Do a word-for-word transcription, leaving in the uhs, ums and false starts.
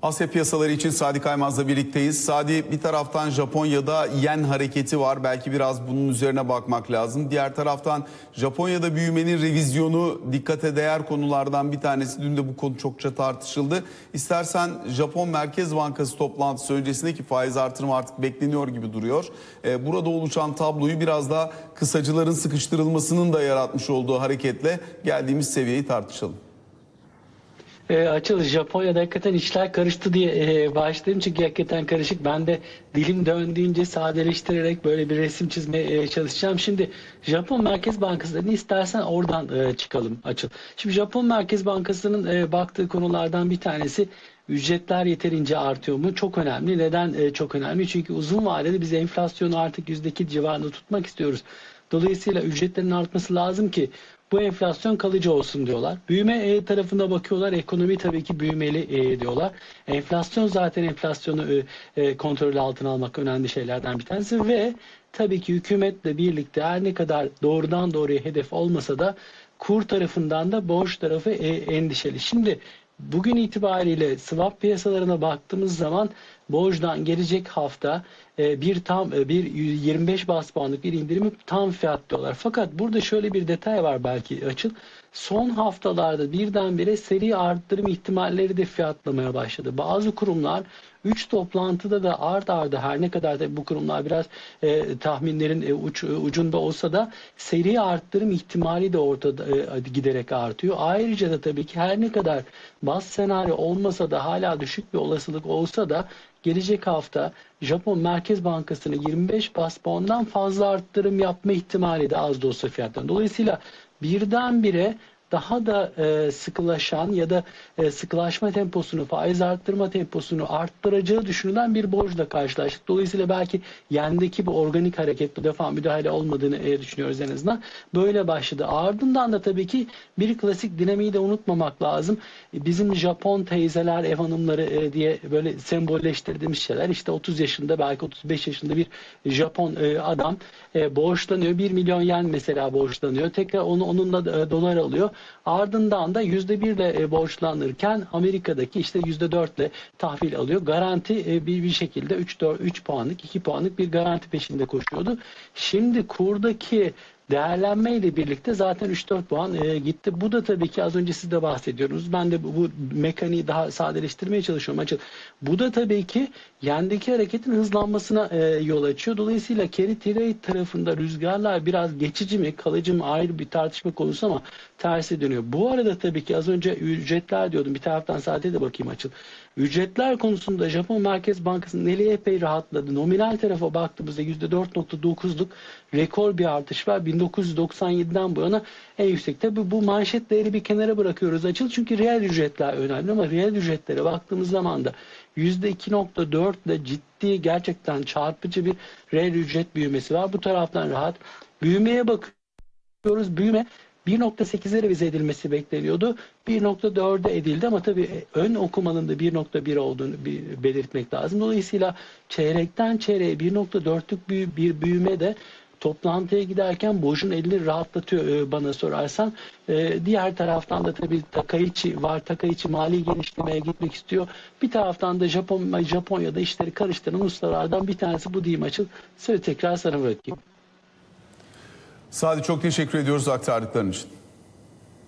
Asya piyasaları için Sadi Kaymaz'la birlikteyiz. Sadi, bir taraftan Japonya'da yen hareketi var. Belki biraz bunun üzerine bakmak lazım. Diğer taraftan Japonya'da büyümenin revizyonu dikkate değer konulardan bir tanesi. Dün de bu konu çokça tartışıldı. İstersen Japon Merkez Bankası toplantısı öncesindeki faiz artırımı artık bekleniyor gibi duruyor. Burada oluşan tabloyu biraz da kısacıların sıkıştırılmasının da yaratmış olduğu hareketle geldiğimiz seviyeyi tartışalım. E, Açıl, Japonya'da hakikaten işler karıştı diye e, başladım çünkü hakikaten karışık. Ben de dilim döndüğünce sadeleştirerek böyle bir resim çizmeye e, çalışacağım. Şimdi Japon Merkez Bankası'nı istersen oradan e, çıkalım Açıl. Şimdi Japon Merkez Bankası'nın e, baktığı konulardan bir tanesi ücretler yeterince artıyor mu? Çok önemli. Neden e, çok önemli? Çünkü uzun vadede biz enflasyonu artık yüzde iki civarında tutmak istiyoruz. Dolayısıyla ücretlerin artması lazım ki bu enflasyon kalıcı olsun diyorlar. Büyüme e, tarafına bakıyorlar. Ekonomi tabii ki büyümeli e, diyorlar. Enflasyon zaten enflasyonu e, e, kontrol altına almak önemli şeylerden bir tanesi ve tabii ki hükümetle birlikte her ne kadar doğrudan doğruya hedef olmasa da kur tarafından da borç tarafı e, endişeli. Şimdi bugün itibariyle swap piyasalarına baktığımız zaman borçtan gelecek hafta bir tam bir yirmi beş bas puanlık bir indirimi tam fiyat diyorlar. Fakat burada şöyle bir detay var belki Açıl. Son haftalarda birdenbire seri arttırım ihtimalleri de fiyatlamaya başladı. Bazı kurumlar üç toplantıda da art arda, her ne kadar da bu kurumlar biraz e, tahminlerin e, uç, ucunda olsa da seri arttırım ihtimali de ortada e, giderek artıyor. Ayrıca da tabii ki her ne kadar baz senaryo olmasa da hala düşük bir olasılık olsa da gelecek hafta Japon Merkez Bankası'nın yirmi beş bas puandan fazla arttırım yapma ihtimali de az da olsa fiyattan. Dolayısıyla birdenbire daha da e, sıkılaşan ya da e, sıkılaşma temposunu, faiz arttırma temposunu arttıracağı düşünülen bir borçla karşılaştık. Dolayısıyla belki yendeki bu organik hareket bu defa müdahale olmadığını e, düşünüyoruz en azından. Böyle başladı. Ardından da tabii ki bir klasik dinamiği de unutmamak lazım. Bizim Japon teyzeler, ev hanımları e, diye böyle sembolleştirdiğimiz şeyler. İşte otuz yaşında, belki otuz beş yaşında bir Japon e, adam e, borçlanıyor. bir milyon yen mesela borçlanıyor. Tekrar onu onunla e, dolar alıyor. Ardından da yüzde bir ile borçlanırken Amerika'daki işte yüzde dört ile tahvil alıyor. Garanti bir bir şekilde üç puanlık, iki puanlık bir garanti peşinde koşuyordu. Şimdi kurdaki değerlenmeyle birlikte zaten üç dört puan e, gitti. Bu da tabii ki az önce siz de bahsediyorsunuz. Ben de bu, bu mekaniği daha sadeleştirmeye çalışıyorum. Açık. Bu da tabii ki yendeki hareketin hızlanmasına e, yol açıyor. Dolayısıyla carry trade tarafında rüzgarlar biraz geçici mi, kalıcı mı ayrı bir tartışma konusu ama tersi dönüyor. Bu arada tabii ki az önce ücretler diyordum. Bir taraftan saate de bakayım Açıl. Ücretler konusunda Japon Merkez Bankası'nın eli epey rahatladı. Nominal tarafa baktığımızda yüzde dört nokta dokuzluk rekor bir artış var. bin dokuz yüz doksan yediden bu yana en yüksek. Tabii bu manşet değeri bir kenara bırakıyoruz Açıl. Çünkü reel ücretler önemli ama reel ücretlere baktığımız zaman da yüzde iki nokta dört ile ciddi, gerçekten çarpıcı bir reel ücret büyümesi var. Bu taraftan rahat. Büyümeye bakıyoruz. Büyüme bir nokta sekize revize edilmesi bekleniyordu. bir nokta dörde edildi ama tabii ön okumanın da bir nokta bir olduğunu belirtmek lazım. Dolayısıyla çeyrekten çeyreğe bir nokta dörtlük bir büyüme de toplantıya giderken borcun elini rahatlatıyor bana sorarsan. Diğer taraftan da tabii Takaichi var. Takaichi mali genişlemeye gitmek istiyor. Bir taraftan da Japon, Japonya'da işleri karıştıran ustalardan bir tanesi bu diyeyim Açıl. Söyle tekrar sana bırakayım. Sadi, çok teşekkür ediyoruz aktardıkların için.